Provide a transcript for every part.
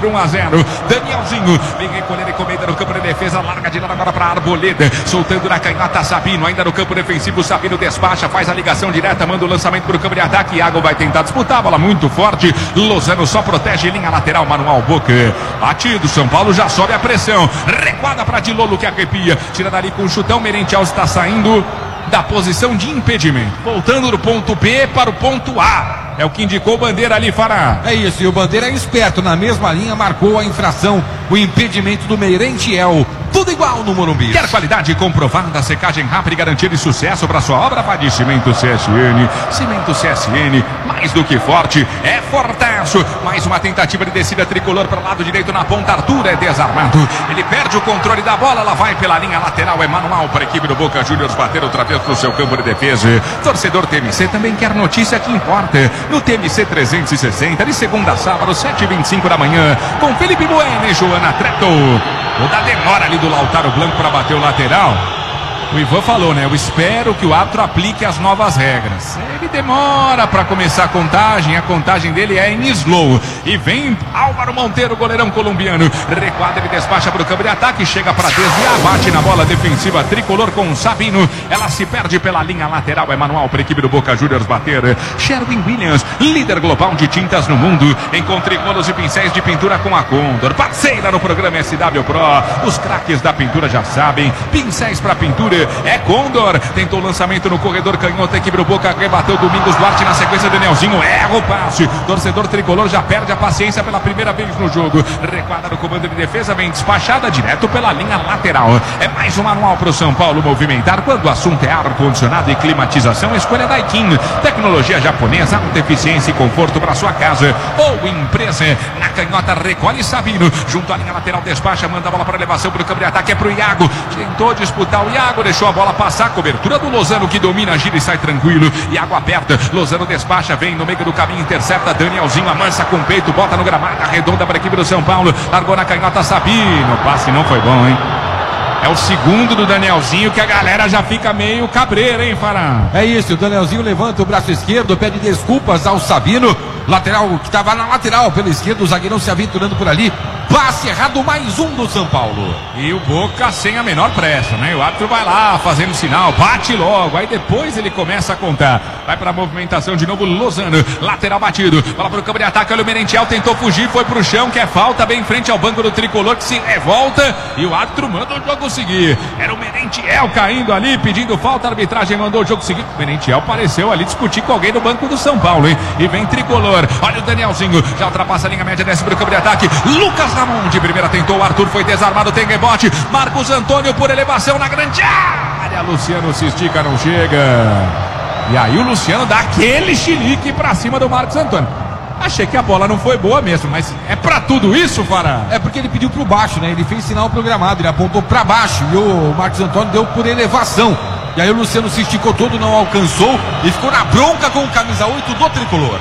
por 1-0. Danielzinho vem recolher encomenda no campo de defesa, larga de lado agora para Arboleda, soltando na canhota Sabino, ainda no campo defensivo. Sabino despacha, faz a ligação direta, manda o lançamento para o campo de ataque. Iago vai tentar disputar, a bola muito forte. Lozano só protege linha lateral, Manuel Boca. Batido, São Paulo já sobe a pressão. Recuada para Dilolo que arrepia. Tira dali com o chutão. Merentiel está saindo da posição de impedimento, voltando do ponto B para o ponto A. É o que indicou o Bandeira ali, Fará. É isso, e o Bandeira é esperto, na mesma linha marcou a infração, o impedimento do Merentiel. Tudo igual no Morumbi. Quer qualidade comprovada, secagem rápida e garantia de sucesso para sua obra? Vá de Cimento CSN. Cimento CSN, mais do que forte, é fortaço. Mais uma tentativa de descida tricolor para o lado direito na ponta. Arthur é desarmado. Ele perde o controle da bola, ela vai pela linha lateral. É manual para a equipe do Boca Juniors bater outra vez para o seu campo de defesa. Torcedor TMC também quer notícia que importa. No TMC 360, de segunda a sábado, 7h25 da manhã, com Felipe Bueno e Joana Treto. Toda a demora ali do Lautaro Blanco para bater o lateral. O Ivan falou, né? Eu espero que o árbitro aplique as novas regras. Ele demora para começar a contagem dele é em slow. E vem Álvaro Monteiro, goleirão colombiano. Recuada, ele despacha para o campo de ataque, chega para desviar, bate na bola defensiva tricolor com o Sabino. Ela se perde pela linha lateral, é manual para a equipe do Boca Juniors bater. Sherwin Williams, líder global de tintas no mundo. Encontre rolos e pincéis de pintura com a Condor. Parceira no programa SW Pro. Os craques da pintura já sabem. Pincéis para pintura é Condor. Tentou o lançamento no corredor canhoto, a equipe do Boca rebateu Domingos Duarte na sequência. Danielzinho erra o passe. Torcedor tricolor já perde a paciência pela primeira vez no jogo. Recuada no comando de defesa, vem despachada direto pela linha lateral. É mais um manual para o São Paulo movimentar. Quando o assunto é ar-condicionado e climatização, escolha Daikin. Tecnologia japonesa, alta eficiência e conforto para sua casa ou empresa. Na canhota recolhe Sabino, junto à linha lateral, despacha, manda a bola para elevação para o campo de ataque, é para o Iago. Tentou disputar o Iago, deixou a bola passar, cobertura do Lozano que domina, gira e sai tranquilo. Iago aperta, Lozano despacha, vem no meio do caminho, intercepta, Danielzinho amansa com o peito, bota no gramado, arredonda para a equipe do São Paulo, largou na canhota Sabino, o passe não foi bom, hein? É o segundo do Danielzinho que a galera já fica meio cabreira, hein, Fará? É isso, o Danielzinho levanta o braço esquerdo, pede desculpas ao Sabino, lateral que estava na lateral pela esquerda, o zagueirão se aventurando por ali. Passe errado, mais um do São Paulo. E o Boca sem a menor pressa, né? O árbitro vai lá fazendo sinal, bate logo, aí depois ele começa a contar. Vai para a movimentação de novo, Lozano, lateral batido, bola para o campo de ataque, olha o Merentiel, tentou fugir, foi pro chão, que é falta, bem em frente ao banco do tricolor que se revolta e o árbitro manda o jogo seguir. Era o Merentiel caindo ali, pedindo falta, a arbitragem mandou o jogo seguir. O Merentiel pareceu ali discutir com alguém do banco do São Paulo, hein? E vem tricolor, olha o Danielzinho, já ultrapassa a linha média, desce para o campo de ataque, Lucas Ramon de primeira tentou, o Arthur foi desarmado, tem rebote, Marcos Antônio por elevação na grande área, Luciano se estica, não chega, e aí o Luciano dá aquele chilique pra cima do Marcos Antônio. Achei que a bola não foi boa mesmo, mas é pra tudo isso, Fará? É porque ele pediu pro baixo, né? Ele fez sinal programado, ele apontou pra baixo e o Marcos Antônio deu por elevação. E aí o Luciano se esticou todo, não alcançou e ficou na bronca com o camisa 8 do tricolor.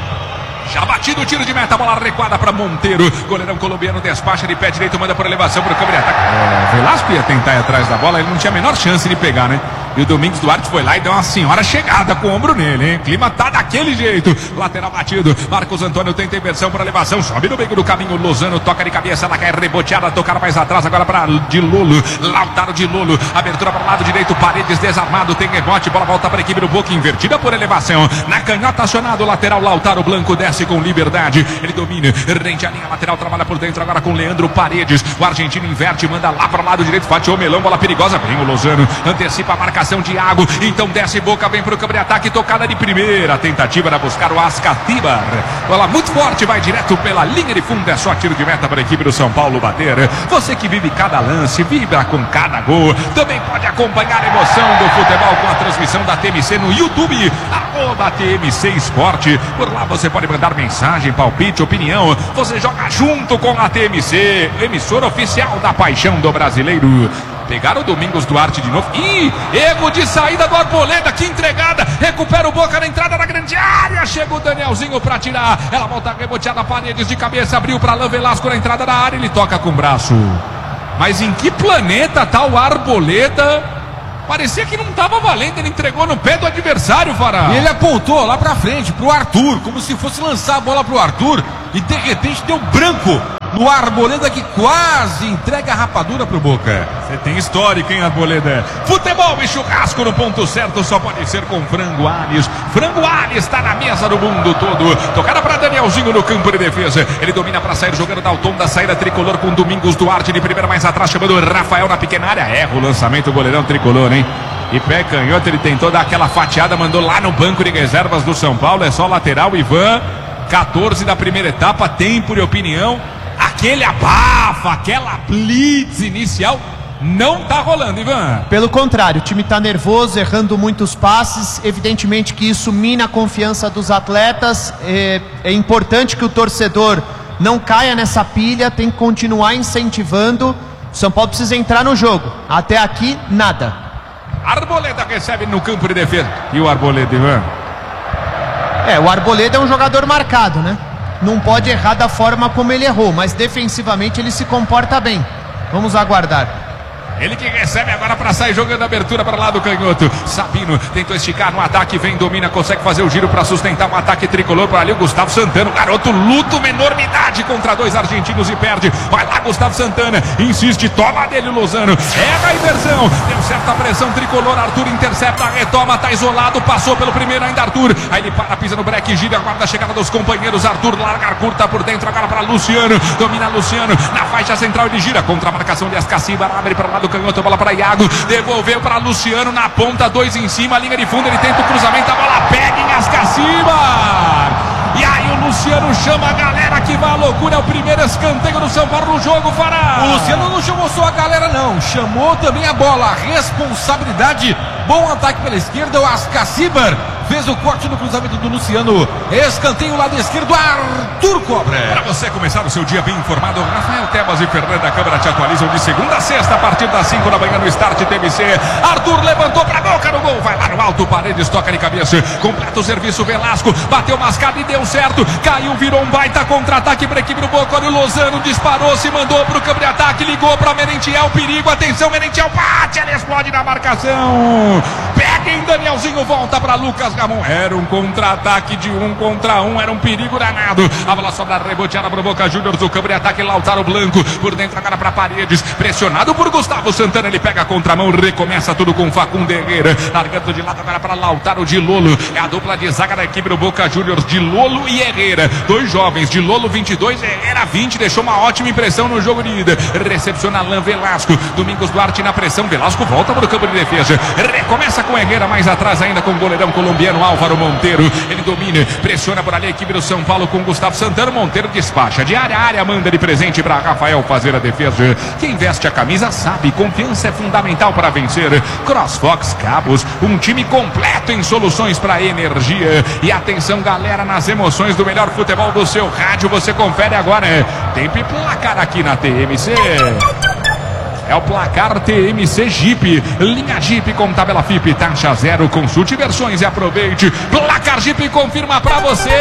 Já batido o tiro de meta, bola recuada para Monteiro. Goleirão colombiano despacha de pé direito, manda por elevação para o campo de ataque. Velasco ia tentar ir atrás da bola, ele não tinha a menor chance de pegar, né? E o Domingos Duarte foi lá e deu uma senhora chegada com o ombro nele, hein? O clima tá daquele jeito. Lateral batido, Marcos Antônio tenta inversão para elevação, sobe no meio do caminho, Lozano toca de cabeça, ela cai reboteada, tocar mais atrás agora para Dilolo, Lautaro Dilolo, abertura para o lado direito, Paredes desarmado, tem rebote, bola volta para a equipe do Boca, invertida por elevação, na canhota acionado, lateral Lautaro Blanco desce com liberdade, ele domina, rende a linha lateral, trabalha por dentro agora com Leandro Paredes, o argentino inverte, manda lá para o lado direito, fatiou Melão, bola perigosa, vem o Lozano, antecipa a marcação de Iago, então desce Boca, vem para o campo de ataque, tocada de primeira, tentativa era buscar o Ascatibar, bola muito forte, vai direto pela linha de fundo, é só tiro de meta para a equipe do São Paulo bater. Você que vive cada lance, vibra com cada gol, também pode acompanhar a emoção do futebol com a transmissão da TMC no YouTube, @TMC Esporte, por lá você pode mandar mensagem, palpite, opinião, você joga junto com a TMC, emissora oficial da paixão do brasileiro. Pegaram o Domingos Duarte de novo. Ih, erro de saída do Arboleda, que entregada. Recupera o Boca na entrada da grande área. Chega o Danielzinho pra tirar. Ela volta reboteada, Paredes de cabeça, abriu pra Alain Velasco na entrada da área. Ele toca com o braço. Mas em que planeta tá o Arboleda? Parecia que não tava valendo, ele entregou no pé do adversário, Fará. E ele apontou lá pra frente, pro Arthur, como se fosse lançar a bola pro Arthur. E de repente deu branco no Arboleda, que quase entrega a rapadura pro Boca. Você tem histórico, hein, Arboleda? Futebol e churrasco no ponto certo só pode ser com Frango Alves. Frango Alves está na mesa do mundo todo. Tocada para Danielzinho no campo de defesa. Ele domina para sair jogando Dalton da saída tricolor com Domingos Duarte de primeira mais atrás, chamando Rafael na pequena área. Erra o lançamento, o goleirão tricolor, hein? E pé canhoto, ele tentou dar aquela fatiada, mandou lá no banco de reservas do São Paulo. É só lateral, Ivan. 14 da primeira etapa, tempo de opinião. Aquele abafa, aquela blitz inicial não tá rolando, Ivan. Pelo contrário, o time tá nervoso, errando muitos passes. Evidentemente que isso mina a confiança dos atletas. É importante que o torcedor não caia nessa pilha, tem que continuar incentivando. O São Paulo precisa entrar no jogo. Até aqui, nada. Arboleda recebe no campo de defesa. E o Arboleda, Ivan? O Arboleda é um jogador marcado, né? Não pode errar da forma como ele errou, mas defensivamente ele se comporta bem. Vamos aguardar. Ele que recebe agora para sair jogando a abertura para lá do canhoto. Sabino tentou esticar no ataque, vem, domina, consegue fazer o giro para sustentar um ataque tricolor. Para ali o Gustavo Santana, o garoto luta uma enormidade contra dois argentinos e perde. Vai lá Gustavo Santana, insiste, toma dele o Lozano. Erra a inversão, deu certa pressão tricolor. Arthur intercepta, retoma, tá isolado, passou pelo primeiro ainda Arthur. Aí ele para, pisa no break, gira, aguarda a chegada dos companheiros. Arthur larga, curta por dentro agora para Luciano. Domina Luciano, na faixa central ele gira contra a marcação de Ascaciba, abre para lá do canhoto, bola para Iago, devolveu para Luciano na ponta, dois em cima, linha de fundo, ele tenta o cruzamento, a bola pega em Ascaciba. E aí o Luciano chama a galera que vai à loucura, é o primeiro escanteio do São Paulo no jogo, Fará. O Luciano não chamou só a galera não, chamou também a bola, responsabilidade, bom ataque pela esquerda, o Ascaciba fez o corte no cruzamento do Luciano, escanteio lado esquerdo, Arthur cobra. Para você começar o seu dia bem informado, Rafael Tebas e Fernanda Câmara te atualizam de segunda a sexta a partir das 5 da manhã no Start TMC. Arthur levantou para Boca no gol, vai lá no alto, Paredes toca de cabeça, completa o serviço, Velasco bateu mascada e deu certo, caiu, virou um baita contra-ataque para a equipe do Boca. Olha o Lozano, disparou, se mandou para o campo de ataque, ligou para Merentiel, perigo, atenção, Merentiel bate, ele explode na marcação, pega em Danielzinho, volta para Lucas Ramon. Era um contra-ataque de 1 contra 1, era um perigo danado. A bola sobra reboteada para o Boca Juniors, o campo de ataque, Lautaro Blanco por dentro agora para Paredes, pressionado por Gustavo Santana, ele pega a contramão, recomeça tudo com Facundo Herrera, largando de lado agora para Lautaro de Lolo. É a dupla de zaga da equipe do Boca Juniors, de Lolo e Herrera, dois jovens, de Lolo 22, Herrera 20, deixou uma ótima impressão no jogo de ida. Recepciona Alain Velasco, Domingos Duarte na pressão, Velasco volta para o campo de defesa, recomeça com Herrera, mais atrás ainda com o goleirão colombiano Álvaro Monteiro, ele domina, pressiona por ali a equipe do São Paulo com Gustavo Santana. Monteiro despacha de área a área, manda de presente para Rafael fazer a defesa. Quem veste a camisa sabe, confiança é fundamental para vencer. CrossFox Cabos, um time completo em soluções para energia. E atenção galera, nas emoções do melhor futebol do seu rádio, você confere agora, tempo e placar aqui na TMC. É o placar TMC Jeep, linha Jeep com tabela FIP, taxa zero, consulte versões e aproveite. Placar Jeep confirma pra você.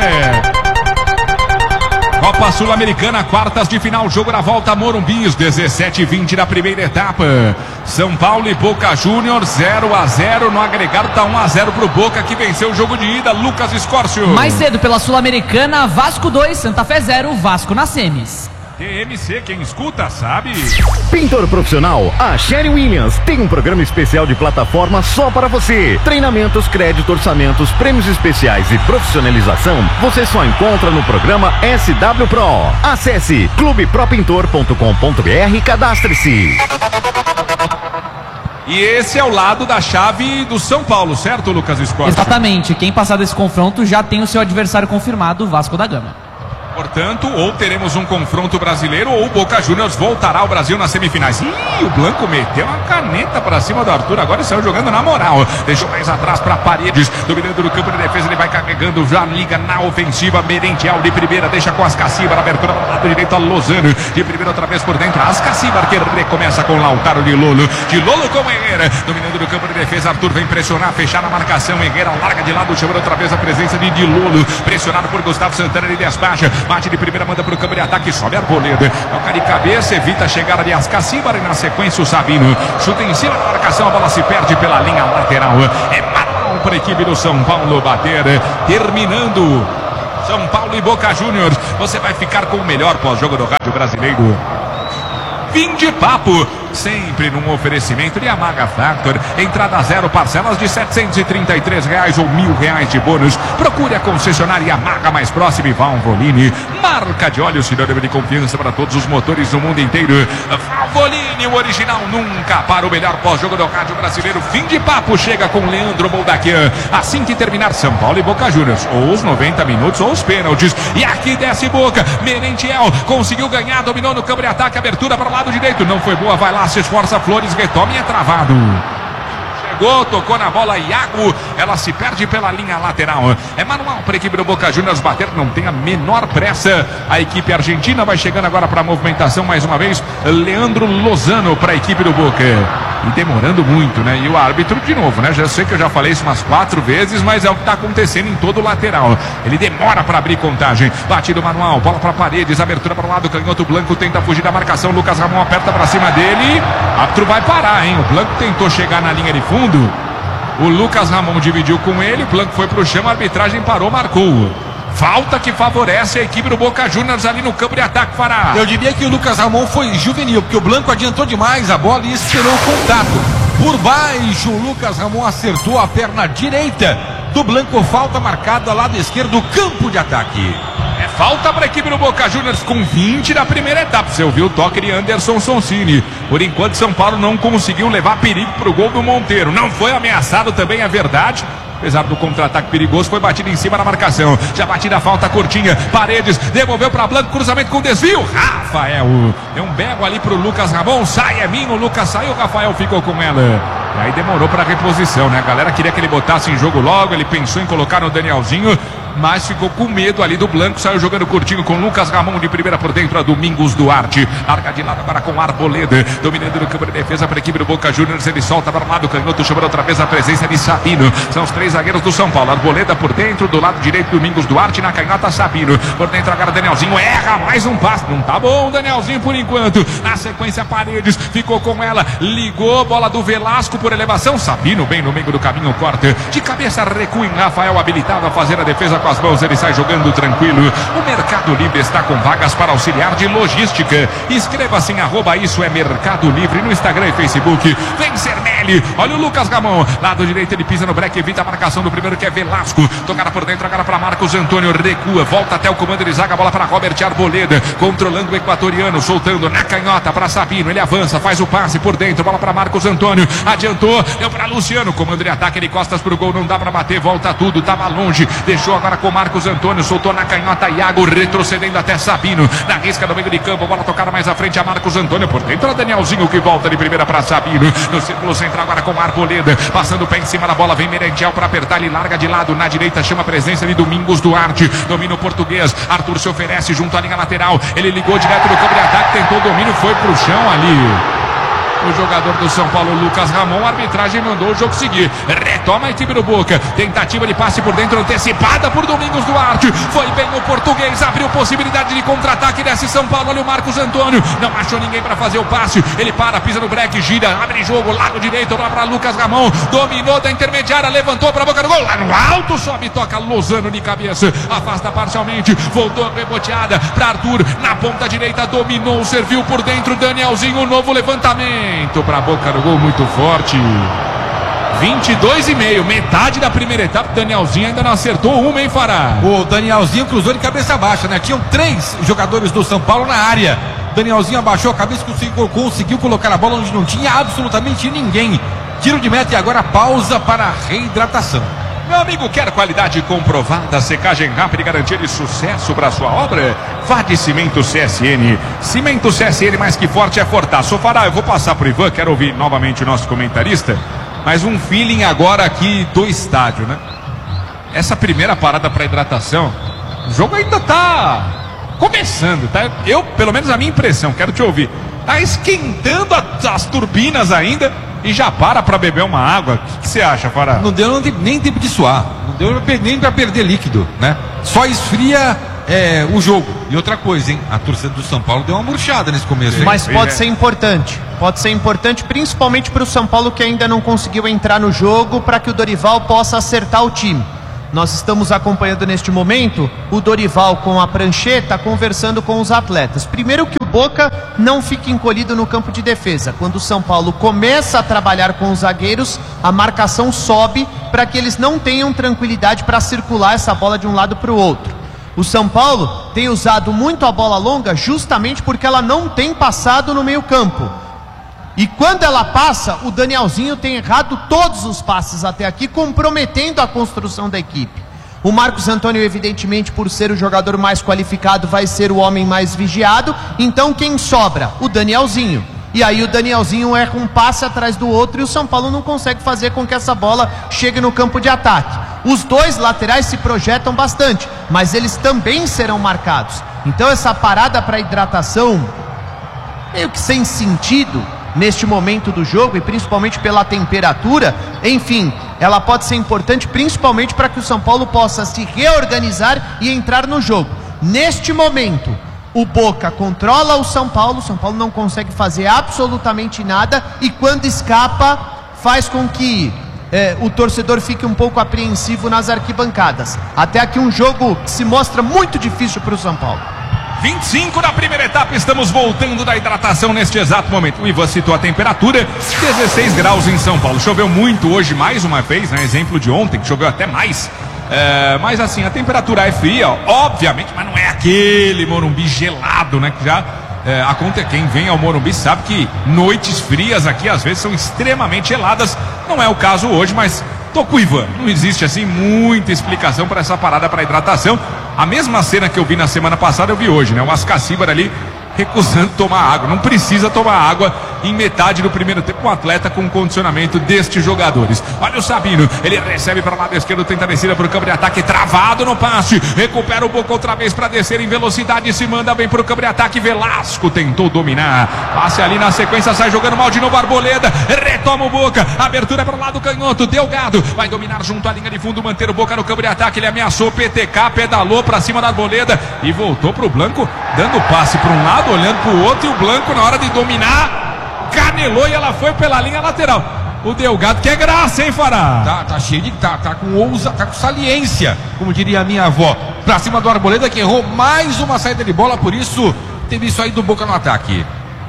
Copa Sul-Americana, quartas de final, jogo da volta, Morumbis, 17-20 da primeira etapa. São Paulo e Boca Juniors, 0-0, no agregado tá 1-0 pro Boca, que venceu o jogo de ida, Lucas Escórcio. Mais cedo pela Sul-Americana, Vasco 2, Santa Fé 0, Vasco na semis. TMC, quem escuta sabe. Pintor profissional, a Sherry Williams tem um programa especial de plataforma só para você. Treinamentos, crédito, orçamentos, prêmios especiais e profissionalização você só encontra no programa SW Pro. Acesse clubepropintor.com.br e cadastre-se. E esse é o lado da chave do São Paulo, certo, Lucas Escórcio? Exatamente, quem passar desse confronto já tem o seu adversário confirmado, o Vasco da Gama. Portanto, ou teremos um confronto brasileiro ou o Boca Juniors voltará ao Brasil nas semifinais. Ih, o Blanco meteu uma caneta para cima do Arthur agora e saiu jogando na moral. Deixou mais atrás para Paredes, dominando no campo de defesa, ele vai carregando, já liga na ofensiva. Merentiel de primeira, deixa com Ascaciba, na abertura do lado direito a Lozano, de primeira outra vez por dentro, Ascaciba, que recomeça com Lautaro de Lolo com Herrera, dominando no campo de defesa, Arthur vem pressionar, fechar na marcação, Herrera larga de lado, chamando outra vez a presença de Lolo, pressionado por Gustavo Santana, ele despacha, bate de primeira, manda para o campo de ataque, sobe Arboleda, toca de cabeça, evita a chegada de Ascaciba e na sequência o Sabino, chuta em cima da marcação, a bola se perde pela linha lateral, é manual para a equipe do São Paulo bater, terminando São Paulo e Boca Juniors. Você vai ficar com o melhor pós-jogo do rádio brasileiro. Fim de papo, sempre num oferecimento de Yamaha Factor. Entrada zero, parcelas de R$ 733 ou R$ 1.000 de bônus. Procure a concessionária Yamaha mais próxima e Valvoline. Marca de óleo sinônimo de confiança para todos os motores do mundo inteiro. Valvoline, o original nunca para. O melhor pós-jogo do rádio brasileiro. Fim de papo chega com Leandro Moldaquian. Assim que terminar São Paulo e Boca Juniors, ou os 90 minutos ou os pênaltis. E aqui desce Boca. Merentiel conseguiu ganhar, dominou no campo de ataque, abertura para o lado direito, não foi boa, vai lá, se esforça, Flores, retoma e é travado. Chegou, tocou na bola, Iago, ela se perde pela linha lateral. É manual para a equipe do Boca Juniors bater, não tem a menor pressa. A equipe argentina vai chegando agora para a movimentação mais uma vez. Leandro Lozano para a equipe do Boca. E demorando muito, né? E o árbitro de novo, né? Já sei que eu já falei isso umas 4 vezes, mas é o que está acontecendo em todo o lateral. Ele demora para abrir contagem. Batido manual, bola para Paredes, abertura para o lado, canhoto, Blanco tenta fugir da marcação. Lucas Ramon aperta para cima dele. O árbitro vai parar, hein? O Blanco tentou chegar na linha de fundo. O Lucas Ramon dividiu com ele, o Blanco foi para o chão, a arbitragem parou, marcou. Falta que favorece a equipe do Boca Juniors ali no campo de ataque, Fará. Eu diria que o Lucas Ramon foi juvenil, porque o Blanco adiantou demais a bola e esperou o contato. Por baixo, o Lucas Ramon acertou a perna direita do Blanco. Falta marcada lado esquerdo do campo de ataque. É falta para a equipe do Boca Juniors com 20 na primeira etapa. Você ouviu o toque de Anderson Sonsini. Por enquanto, São Paulo não conseguiu levar perigo para o gol do Monteiro. Não foi ameaçado também, é verdade. Apesar do contra-ataque perigoso, foi batido em cima da marcação. Já batida a falta curtinha. Paredes devolveu para Blanco, cruzamento com desvio. Rafael deu um belo ali para o Lucas Ramon. Sai, é minho. O Lucas saiu, o Rafael ficou com ela. E aí demorou para a reposição, né? A galera queria que ele botasse em jogo logo. Ele pensou em colocar no Danielzinho, mas ficou com medo ali do Blanco. Saiu jogando curtinho com Lucas Ramon de primeira por dentro. A Domingos Duarte. Larga de lado agora com Arboleda. Dominando no campo de defesa para a equipe do Boca Juniors. Ele solta para o lado. Canhoto chamando outra vez a presença de Sabino. São os 3 zagueiros do São Paulo. Arboleda por dentro. Do lado direito, Domingos Duarte. Na canhota, Sabino. Por dentro agora, Danielzinho. Erra mais um passe. Não tá bom, Danielzinho, por enquanto. Na sequência, Paredes. Ficou com ela. Ligou. Bola do Velasco por elevação. Sabino bem no meio do caminho. Corta. De cabeça, recua em Rafael. Habilitado a fazer a defesa com as mãos. Ele sai jogando tranquilo. O Mercado Livre está com vagas para auxiliar de logística. Inscreva-se em @isso é Mercado Livre no Instagram e Facebook. Vem Cernelli. Olha o Lucas Ramon. Lado direito, ele pisa no break, evita a marcação do primeiro, que é Velasco. Tocada por dentro agora para Marcos Antônio. Recua, volta até o comando de zaga. Bola para Robert Arboleda. Controlando o equatoriano, soltando na canhota para Sabino. Ele avança, faz o passe por dentro. Bola para Marcos Antônio. Adiantou, deu para Luciano. Comando de ataque, ele costas pro gol. Não dá para bater, volta tudo. Tava longe. Deixou agora com Marcos Antônio. Soltou na canhota Iago, retrocedendo até Sabino. Na risca do meio de campo. Bola tocada mais à frente a Marcos Antônio. Por dentro a Danielzinho, que volta de primeira para Sabino. No círculo central agora com Arboleda. Passando o pé em cima da bola. Vem Merentiel para apertar. Ele larga de lado. Na direita chama a presença de Domingos Duarte. Domina o português. Arthur se oferece junto à linha lateral. Ele ligou direto no campo de ataque. Tentou o domínio. Foi pro chão ali. O jogador do São Paulo, Lucas Ramon. A arbitragem mandou o jogo seguir. Retoma a equipe do Boca. Tentativa de passe por dentro, antecipada por Domingos Duarte. Foi bem o português. Abriu possibilidade de contra-ataque. Desce São Paulo. Olha o Marcos Antônio. Não achou ninguém para fazer o passe. Ele para, pisa no break, gira, abre jogo. Lado direito, lá para Lucas Ramon. Dominou da intermediária, levantou para a boca do gol. Lá no alto, sobe, toca Lozano de cabeça. Afasta parcialmente. Voltou reboteada para Arthur. Na ponta direita, dominou, serviu por dentro. Danielzinho, novo levantamento. Para a boca do gol, muito forte. 22,5, metade da primeira etapa. Danielzinho ainda não acertou uma, hein, Fará? O Danielzinho cruzou de cabeça baixa, né? Tinham 3 jogadores do São Paulo na área. Danielzinho abaixou a cabeça, conseguiu colocar a bola onde não tinha absolutamente ninguém. Tiro de meta e agora pausa para a reidratação. Meu amigo, quer qualidade comprovada, secagem rápida e garantia de sucesso para sua obra? Vá de Cimento CSN. Cimento CSN mais que forte é Fortaço. Fará, eu vou passar pro Ivan, quero ouvir novamente o nosso comentarista, mas um feeling agora aqui do estádio, né? Essa primeira parada para hidratação, o jogo ainda tá começando, tá? Eu, pelo menos a minha impressão, quero te ouvir. Tá esquentando as turbinas ainda e já para beber uma água. O que você acha, Fará? Não deu nem tempo de suar. Não deu nem para perder líquido, né? Só esfria o jogo. E outra coisa, hein? A torcida do São Paulo deu uma murchada nesse começo. Mas pode ser importante. Pode ser importante principalmente para o São Paulo, que ainda não conseguiu entrar no jogo, para que o Dorival possa acertar o time. Nós estamos acompanhando neste momento o Dorival com a prancheta conversando com os atletas. Primeiro que o Boca não fique encolhido no campo de defesa. Quando o São Paulo começa a trabalhar com os zagueiros, a marcação sobe para que eles não tenham tranquilidade para circular essa bola de um lado para o outro. O São Paulo tem usado muito a bola longa justamente porque ela não tem passado no meio campo. E quando ela passa, o Danielzinho tem errado todos os passes até aqui, comprometendo a construção da equipe. O Marcos Antônio, evidentemente, por ser o jogador mais qualificado, vai ser o homem mais vigiado. Então quem sobra? O Danielzinho. E aí o Danielzinho erra um passe atrás do outro e o São Paulo não consegue fazer com que essa bola chegue no campo de ataque. Os dois laterais se projetam bastante, mas eles também serão marcados. Então essa parada para hidratação, meio que sem sentido neste momento do jogo e principalmente pela temperatura, enfim, ela pode ser importante principalmente para que o São Paulo possa se reorganizar e entrar no jogo. Neste momento, o Boca controla o São Paulo não consegue fazer absolutamente nada e quando escapa faz com que o torcedor fique um pouco apreensivo nas arquibancadas. Até aqui um jogo que se mostra muito difícil para o São Paulo. 25 da primeira etapa, estamos voltando da hidratação neste exato momento. O Ivan citou a temperatura, 16 graus em São Paulo. Choveu muito hoje, mais uma vez, né? Exemplo de ontem, que choveu até mais. Mas assim, a temperatura é fria, obviamente, mas não é aquele Morumbi gelado, né? Que já quem vem ao Morumbi sabe que noites frias aqui às vezes são extremamente geladas. Não é o caso hoje, mas tô com o Ivan. Não existe assim muita explicação para essa parada para hidratação. A mesma cena que eu vi na semana passada eu vi hoje, né? O Ascacibar ali recusando tomar água. Não precisa tomar água em metade do primeiro tempo. Um atleta com condicionamento destes jogadores. Olha o Sabino, ele recebe para o lado esquerdo, tenta a descida para o campo de ataque, travado no passe, recupera o Boca outra vez para descer em velocidade, se manda bem para o campo de ataque. Velasco tentou dominar, passe ali na sequência, sai jogando mal de novo. Arboleda retoma o Boca, abertura para o lado canhoto, Delgado vai dominar junto à linha de fundo, manter o Boca no campo de ataque. Ele ameaçou, PTK pedalou para cima da Arboleda e voltou para o Blanco, dando passe para um lado, olhando para o outro, e o Blanco, na hora de dominar, canelou e ela foi pela linha lateral. O Delgado que é graça, hein, Fará? Tá cheio de... Tá com saliência, como diria a minha avó. Pra cima do Arboleda, que errou mais uma saída de bola, por isso teve isso aí do Boca no ataque.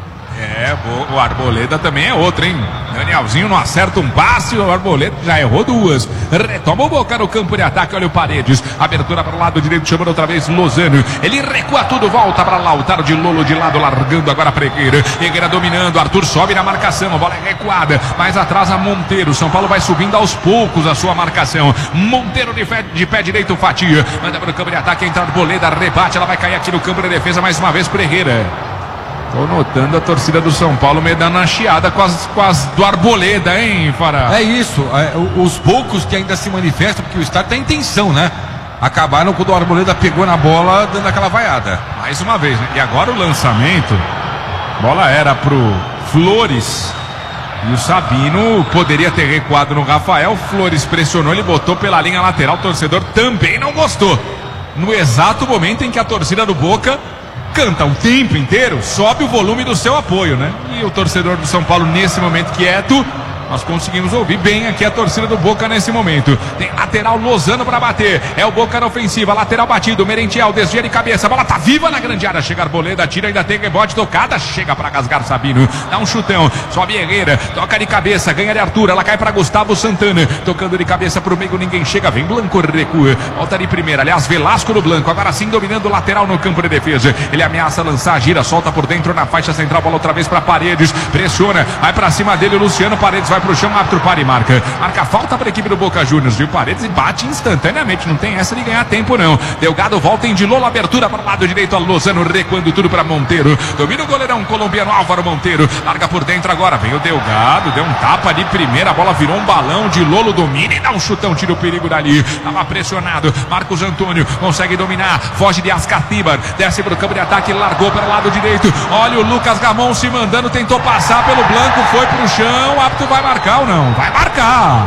O Arboleda também é outro, hein? Danielzinho não acerta um passe, o Arboleda já errou duas. Retoma o Boca no campo de ataque, olha o Paredes. Abertura para o lado direito, chamando outra vez Lozano. Ele recua tudo, volta para Lautaro de Lolo de lado, largando agora para Herrera. Herrera dominando, Arthur sobe na marcação, a bola é recuada. Mais atrás a Monteiro, São Paulo vai subindo aos poucos a sua marcação. Monteiro de pé direito, fatia. Manda para o campo de ataque, entra Arboleda, rebate, ela vai cair aqui no campo de defesa mais uma vez para Herrera. Tô notando a torcida do São Paulo meio dando uma chiada com as do Arboleda, hein, Fará? É isso, os poucos que ainda se manifestam, porque o estádio tem intenção, né? Acabaram quando o Arboleda pegou na bola, dando aquela vaiada. Mais uma vez, né? E agora o lançamento, bola era pro Flores e o Sabino poderia ter recuado no Rafael. Flores pressionou, ele botou pela linha lateral, o torcedor também não gostou. No exato momento em que a torcida do Boca canta o tempo inteiro, sobe o volume do seu apoio, né? E o torcedor do São Paulo nesse momento quieto, nós conseguimos ouvir bem aqui a torcida do Boca nesse momento. Tem lateral Lozano para bater, é o Boca na ofensiva, lateral batido, Merentiel desvia de cabeça, a bola tá viva na grande área, chega Arboleda, tira, ainda tem rebote, tocada, chega para rasgar Sabino, dá um chutão, sobe Herrera, toca de cabeça, ganha de Arthur, ela cai para Gustavo Santana, tocando de cabeça pro meio, ninguém chega, vem Blanco, recua, volta de primeira, aliás, Velasco no Blanco, agora sim dominando o lateral no campo de defesa, ele ameaça lançar, gira, solta por dentro na faixa central, bola outra vez para Paredes, pressiona, vai para cima dele, o Luciano, Paredes vai pro chão, árbitro para e marca falta para a equipe do Boca Juniors, viu? Paredes e bate instantaneamente, não tem essa de ganhar tempo não. Delgado volta em Dilolo, abertura para o lado direito, a Lozano recuando tudo para Monteiro, domina o goleirão colombiano Álvaro Monteiro, larga por dentro agora, vem o Delgado, deu um tapa de primeira, a bola virou um balão, Dilolo domina e dá um chutão, tira o perigo dali, tava pressionado, Marcos Antônio consegue dominar, foge de Ascacibar, desce para o campo de ataque, largou para o lado direito, olha o Lucas Gamon se mandando, tentou passar pelo Blanco, foi pro chão, o árbitro vai marcar ou não? Vai marcar!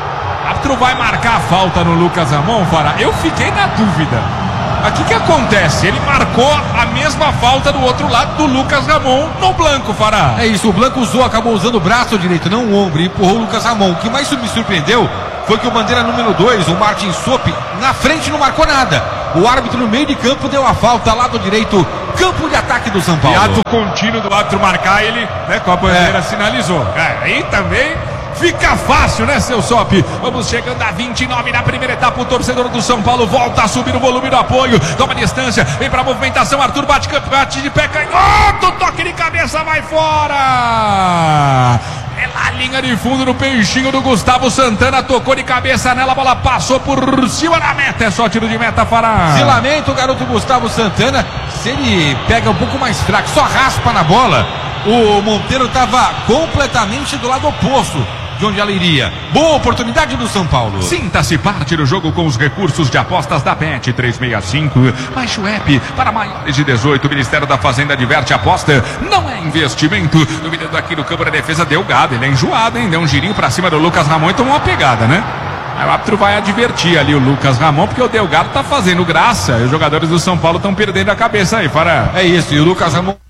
O árbitro vai marcar a falta no Lucas Gamon, Fará? Eu fiquei na dúvida. Aqui que acontece? Ele marcou a mesma falta do outro lado do Lucas Gamon no Blanco, Fará. É isso, o Blanco acabou usando o braço direito, não o ombro, e empurrou o Lucas Gamon. O que mais me surpreendeu foi que o bandeira número 2, o Martin Sopp, na frente não marcou nada. O árbitro no meio de campo deu a falta, lado direito, campo de ataque do São Paulo. E ato contínuo do árbitro marcar, ele, né, com a bandeira sinalizou. Aí também fica fácil, né, seu Sopp? Vamos chegando a 29 na primeira etapa. O torcedor do São Paulo volta a subir o volume do apoio. Toma distância, vem pra movimentação. Arthur bate de pé, canhoto, toque de cabeça, vai fora. É lá a linha de fundo no peixinho do Gustavo Santana. Tocou de cabeça nela, a bola passou por cima da meta. É só tiro de meta, Fará. Se lamenta o garoto Gustavo Santana. Se ele pega um pouco mais fraco, só raspa na bola, o Monteiro estava completamente do lado oposto de onde ela iria. Boa oportunidade do São Paulo. Sinta-se parte do jogo com os recursos de apostas da Bet 365. Baixe o app para maiores de 18. O Ministério da Fazenda adverte: aposta não é investimento. Duvidando aqui no campo da defesa, Delgado. Ele é enjoado, hein? Deu um girinho pra cima do Lucas Ramon e tomou uma pegada, né? Aí o árbitro vai advertir ali o Lucas Ramon, porque o Delgado tá fazendo graça e os jogadores do São Paulo estão perdendo a cabeça aí, Fará. É isso, e o Lucas Ramon